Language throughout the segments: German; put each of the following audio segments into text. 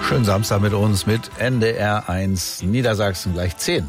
Schönen Samstag mit uns mit NDR 1 Niedersachsen gleich 10.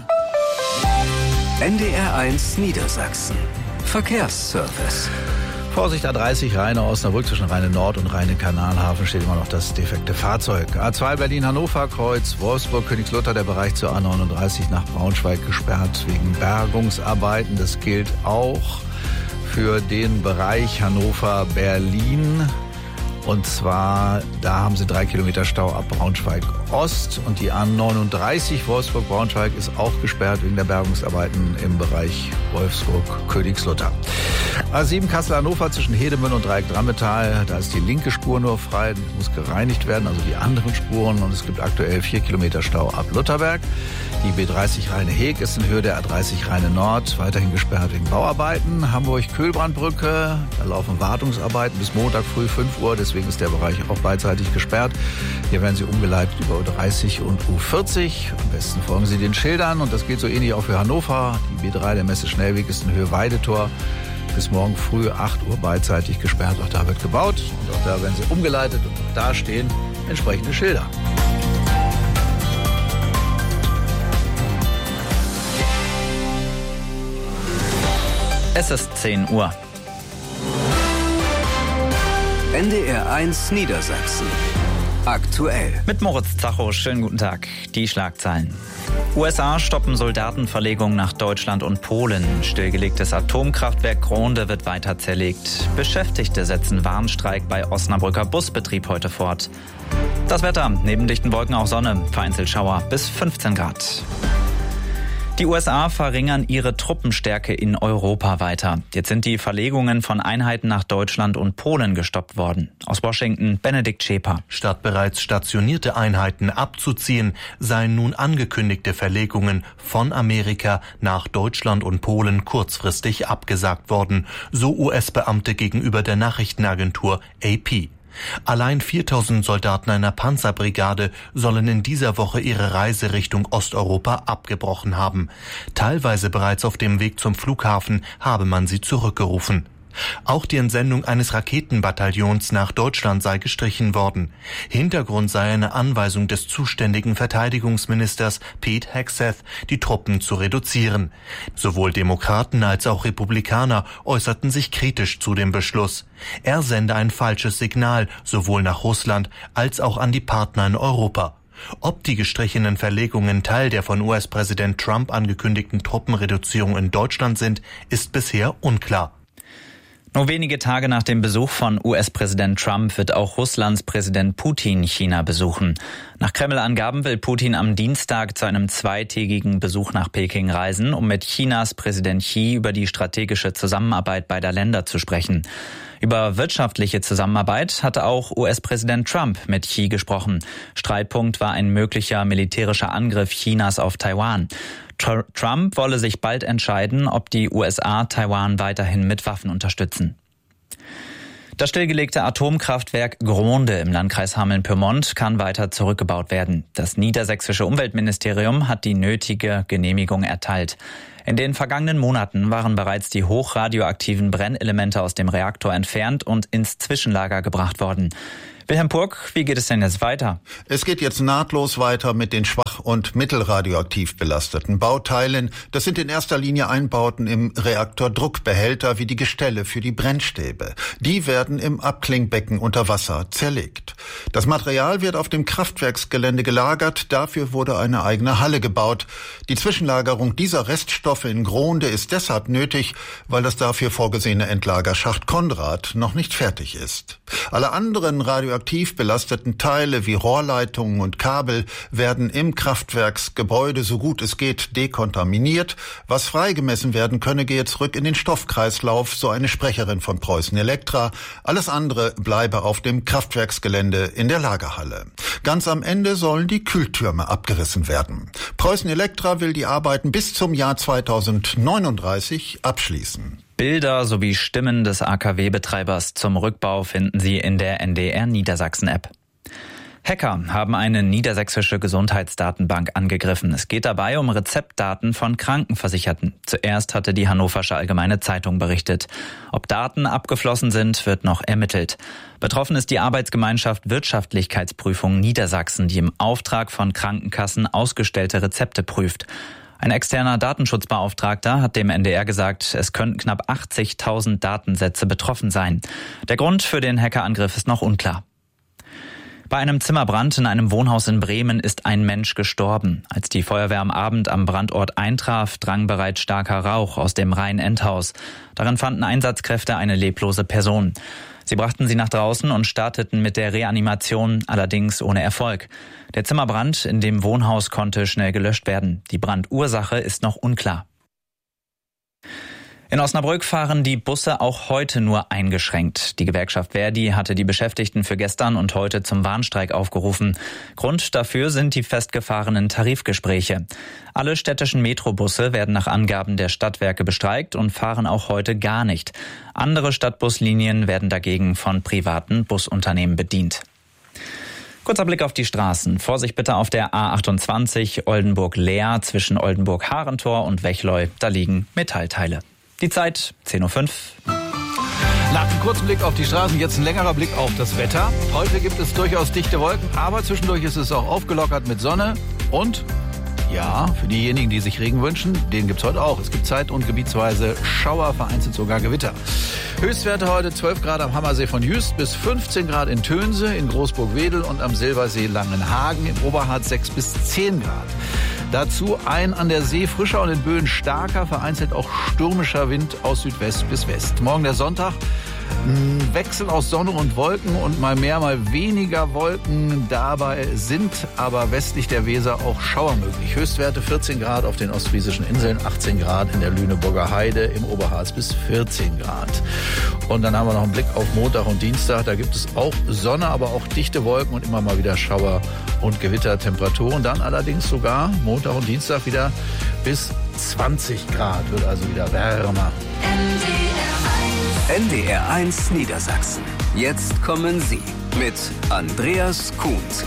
NDR 1 Niedersachsen. Verkehrsservice. Vorsicht, A30 Rheine-Osnabrück zwischen Rheine-Nord und Rheine-Kanalhafen steht immer noch das defekte Fahrzeug. A2 Berlin-Hannover, Kreuz, Wolfsburg, Königslutter, der Bereich zur A39 nach Braunschweig gesperrt wegen Bergungsarbeiten. Das gilt auch für den Bereich Hannover-Berlin. Und zwar, da haben sie 3 Kilometer Stau ab Braunschweig-Ost. Und die A39 Wolfsburg-Braunschweig ist auch gesperrt wegen der Bergungsarbeiten im Bereich Wolfsburg-Königslutter. A7 Kassel-Hannover zwischen Hedemünde und Dreieck-Drammetal. Da ist die linke Spur nur frei, die muss gereinigt werden, also die anderen Spuren. Und es gibt aktuell 4 Kilometer Stau ab Lutherberg. Die B30 Rheine-Heg ist in Höhe der A30 Rheine-Nord weiterhin gesperrt wegen Bauarbeiten. Hamburg-Kühlbrandbrücke, da laufen Wartungsarbeiten bis Montag früh 5 Uhr. Deswegen ist der Bereich auch beidseitig gesperrt. Hier werden Sie umgeleitet über U30 und U40. Am besten folgen Sie den Schildern. Und das gilt so ähnlich auch für Hannover. Die B3, der Messe-Schnellweg, ist in Höhe Weidetor. Bis morgen früh 8 Uhr beidseitig gesperrt. Auch da wird gebaut. Und auch da werden Sie umgeleitet. Und auch da stehen entsprechende Schilder. Es ist 10 Uhr. NDR 1 Niedersachsen. Aktuell. Mit Moritz Zacho, schönen guten Tag. Die Schlagzeilen. USA stoppen Soldatenverlegung nach Deutschland und Polen. Stillgelegtes Atomkraftwerk Gronde wird weiter zerlegt. Beschäftigte setzen Warnstreik bei Osnabrücker Busbetrieb heute fort. Das Wetter, neben dichten Wolken auch Sonne, vereinzelt Schauer bis 15 Grad. Die USA verringern ihre Truppenstärke in Europa weiter. Jetzt sind die Verlegungen von Einheiten nach Deutschland und Polen gestoppt worden. Aus Washington, Benedikt Schäper. Statt bereits stationierte Einheiten abzuziehen, seien nun angekündigte Verlegungen von Amerika nach Deutschland und Polen kurzfristig abgesagt worden, so US-Beamte gegenüber der Nachrichtenagentur AP. Allein 4000 Soldaten einer Panzerbrigade sollen in dieser Woche ihre Reise Richtung Osteuropa abgebrochen haben. Teilweise bereits auf dem Weg zum Flughafen habe man sie zurückgerufen. Auch die Entsendung eines Raketenbataillons nach Deutschland sei gestrichen worden. Hintergrund sei eine Anweisung des zuständigen Verteidigungsministers Pete Hegseth, die Truppen zu reduzieren. Sowohl Demokraten als auch Republikaner äußerten sich kritisch zu dem Beschluss. Er sende ein falsches Signal, sowohl nach Russland als auch an die Partner in Europa. Ob die gestrichenen Verlegungen Teil der von US-Präsident Trump angekündigten Truppenreduzierung in Deutschland sind, ist bisher unklar. Nur wenige Tage nach dem Besuch von US-Präsident Trump wird auch Russlands Präsident Putin China besuchen. Nach Kreml-Angaben will Putin am Dienstag zu einem zweitägigen Besuch nach Peking reisen, um mit Chinas Präsident Xi über die strategische Zusammenarbeit beider Länder zu sprechen. Über wirtschaftliche Zusammenarbeit hatte auch US-Präsident Trump mit Xi gesprochen. Streitpunkt war ein möglicher militärischer Angriff Chinas auf Taiwan. Trump wolle sich bald entscheiden, ob die USA Taiwan weiterhin mit Waffen unterstützen. Das stillgelegte Atomkraftwerk Gronde im Landkreis Hameln-Pyrmont kann weiter zurückgebaut werden. Das niedersächsische Umweltministerium hat die nötige Genehmigung erteilt. In den vergangenen Monaten waren bereits die hochradioaktiven Brennelemente aus dem Reaktor entfernt und ins Zwischenlager gebracht worden. Wilhelm Purk, wie geht es denn jetzt weiter? Es geht jetzt nahtlos weiter mit den schwach- und mittelradioaktiv belasteten Bauteilen. Das sind in erster Linie Einbauten im Reaktordruckbehälter wie die Gestelle für die Brennstäbe. Die werden im Abklingbecken unter Wasser zerlegt. Das Material wird auf dem Kraftwerksgelände gelagert. Dafür wurde eine eigene Halle gebaut. Die Zwischenlagerung dieser Reststoffe in Gronde ist deshalb nötig, weil das dafür vorgesehene Endlagerschacht Konrad noch nicht fertig ist. Alle anderen radioaktiv belasteten Teile wie Rohrleitungen und Kabel werden im Kraftwerksgebäude so gut es geht dekontaminiert. Was freigemessen werden könne, gehe zurück in den Stoffkreislauf, so eine Sprecherin von Preußen Elektra. Alles andere bleibe auf dem Kraftwerksgelände in der Lagerhalle. Ganz am Ende sollen die Kühltürme abgerissen werden. Preußen Elektra will die Arbeiten bis zum Jahr 2039 abschließen. Bilder sowie Stimmen des AKW-Betreibers zum Rückbau finden Sie in der NDR Niedersachsen-App. Hacker haben eine niedersächsische Gesundheitsdatenbank angegriffen. Es geht dabei um Rezeptdaten von Krankenversicherten. Zuerst hatte die Hannoversche Allgemeine Zeitung berichtet. Ob Daten abgeflossen sind, wird noch ermittelt. Betroffen ist die Arbeitsgemeinschaft Wirtschaftlichkeitsprüfung Niedersachsen, die im Auftrag von Krankenkassen ausgestellte Rezepte prüft. Ein externer Datenschutzbeauftragter hat dem NDR gesagt, es könnten knapp 80.000 Datensätze betroffen sein. Der Grund für den Hackerangriff ist noch unklar. Bei einem Zimmerbrand in einem Wohnhaus in Bremen ist ein Mensch gestorben. Als die Feuerwehr am Abend am Brandort eintraf, drang bereits starker Rauch aus dem Reihenendhaus. Darin fanden Einsatzkräfte eine leblose Person. Sie brachten sie nach draußen und starteten mit der Reanimation, allerdings ohne Erfolg. Der Zimmerbrand in dem Wohnhaus konnte schnell gelöscht werden. Die Brandursache ist noch unklar. In Osnabrück fahren die Busse auch heute nur eingeschränkt. Die Gewerkschaft Verdi hatte die Beschäftigten für gestern und heute zum Warnstreik aufgerufen. Grund dafür sind die festgefahrenen Tarifgespräche. Alle städtischen Metrobusse werden nach Angaben der Stadtwerke bestreikt und fahren auch heute gar nicht. Andere Stadtbuslinien werden dagegen von privaten Busunternehmen bedient. Kurzer Blick auf die Straßen. Vorsicht bitte auf der A28 Oldenburg-Leer zwischen Oldenburg-Harentor und Wechleu. Da liegen Metallteile. Die Zeit 10:05 Uhr. Nach einem kurzen Blick auf die Straßen jetzt ein längerer Blick auf das Wetter. Heute gibt es durchaus dichte Wolken, aber zwischendurch ist es auch aufgelockert mit Sonne. Und ja, für diejenigen, die sich Regen wünschen, den gibt es heute auch. Es gibt zeit- und gebietsweise Schauer, vereinzelt sogar Gewitter. Höchstwerte heute 12 Grad am Hammersee von Jüst bis 15 Grad in Tönse, in Großburg-Wedel und am Silbersee Langenhagen, im Oberharz 6 bis 10 Grad. Dazu ein an der See frischer und in Böen starker, vereinzelt auch stürmischer Wind aus Südwest bis West. Morgen der Sonntag, ein Wechsel aus Sonne und Wolken und mal mehr, mal weniger Wolken. Dabei sind aber westlich der Weser auch Schauer möglich. Höchstwerte 14 Grad auf den ostfriesischen Inseln, 18 Grad in der Lüneburger Heide, im Oberharz bis 14 Grad. Und dann haben wir noch einen Blick auf Montag und Dienstag. Da gibt es auch Sonne, aber auch dichte Wolken und immer mal wieder Schauer und Gewittertemperaturen. Dann allerdings sogar Montag und Dienstag wieder bis 20 Grad, wird also wieder wärmer. NDR 1 Niedersachsen. Jetzt kommen Sie mit Andreas Kuhns.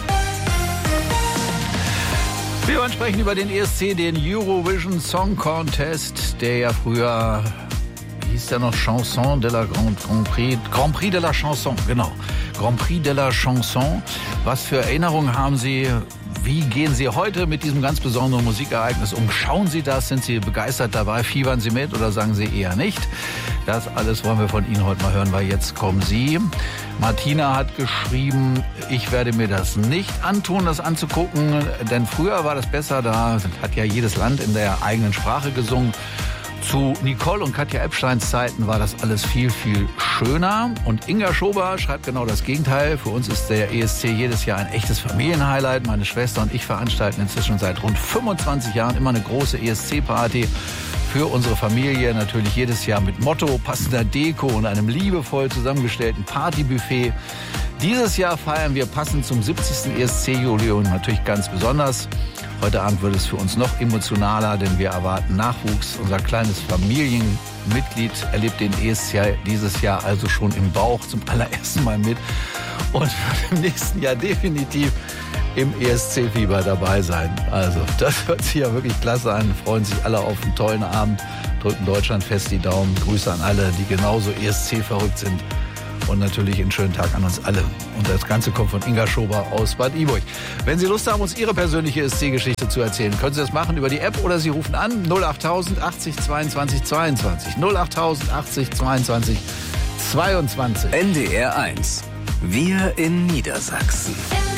Wir wollen sprechen über den ESC, den Eurovision Song Contest, der ja früher, wie hieß der noch, Chanson de la Grand Prix de la Chanson, genau. Grand Prix de la Chanson. Was für Erinnerungen haben Sie? Wie gehen Sie heute mit diesem ganz besonderen Musikereignis um? Schauen Sie das? Sind Sie begeistert dabei? Fiebern Sie mit oder sagen Sie eher nicht? Das alles wollen wir von Ihnen heute mal hören, weil jetzt kommen Sie. Martina hat geschrieben, ich werde mir das nicht antun, das anzugucken, denn früher war das besser, da hat ja jedes Land in der eigenen Sprache gesungen. Zu Nicole und Katja Epsteins Zeiten war das alles viel, viel schöner. Und Inga Schober schreibt genau das Gegenteil. Für uns ist der ESC jedes Jahr ein echtes Familienhighlight. Meine Schwester und ich veranstalten inzwischen seit rund 25 Jahren immer eine große ESC-Party für unsere Familie. Natürlich jedes Jahr mit Motto, passender Deko und einem liebevoll zusammengestellten Partybuffet. Dieses Jahr feiern wir passend zum 70. ESC-Jubiläum natürlich ganz besonders. Heute Abend wird es für uns noch emotionaler, denn wir erwarten Nachwuchs. Unser kleines Familienmitglied erlebt den ESC dieses Jahr also schon im Bauch zum allerersten Mal mit und wird im nächsten Jahr definitiv im ESC-Fieber dabei sein. Also das hört sich ja wirklich klasse an. Freuen sich alle auf einen tollen Abend, drücken Deutschland fest die Daumen. Grüße an alle, die genauso ESC-verrückt sind. Und natürlich einen schönen Tag an uns alle. Und das Ganze kommt von Inga Schober aus Bad Iburg. Wenn Sie Lust haben, uns Ihre persönliche ESC-Geschichte zu erzählen, können Sie das machen über die App oder Sie rufen an 08000 80 22 22. 08000 80 22 22. NDR 1. Wir in Niedersachsen.